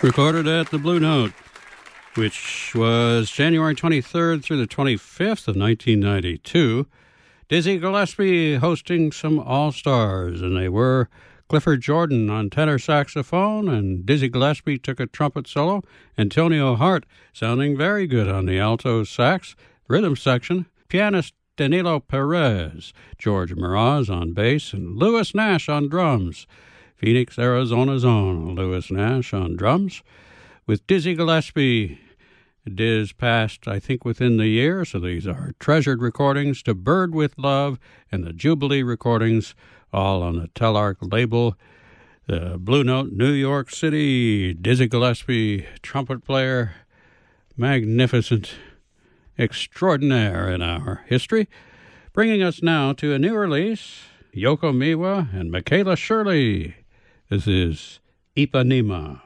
Recorded at the Blue Note, which was January 23rd through the 25th of 1992. Dizzy Gillespie hosting some all-stars, and they were Clifford Jordan on tenor saxophone, and Dizzy Gillespie took a trumpet solo, Antonio Hart sounding very good on the alto sax, rhythm section, pianist Danilo Perez, George Mraz on bass, and Louis Nash on drums. Phoenix, Arizona's own Louis Nash on drums. With Dizzy Gillespie, Diz passed, I think, within the year, so these are treasured recordings to Bird with Love and the Jubilee recordings, all on the Telarc label. The Blue Note, New York City, Dizzy Gillespie, trumpet player, magnificent, extraordinaire in our history. Bringing us now to a new release, Yoko Miwa and Michaela Shirley. This is Ipanema.